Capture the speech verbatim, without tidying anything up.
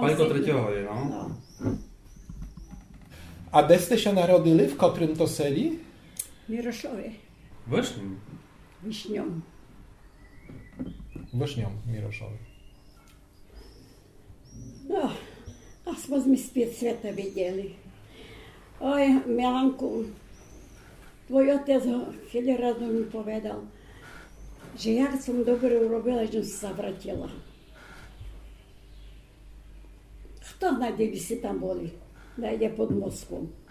Pánko tretieho je, no. no. A де ste sa narodili? V ktorým to seli? Mirošove. Vršním? Višňom. Vršňom, Mirošove. No, aspoň sme späť sveta videli. Oj, Milanku, tvoj otec keď raz mi povedal, že ja som dobre urobila, že som sa vrátila. Kto nájde, by si tam boli? Nájde pod Moskvom.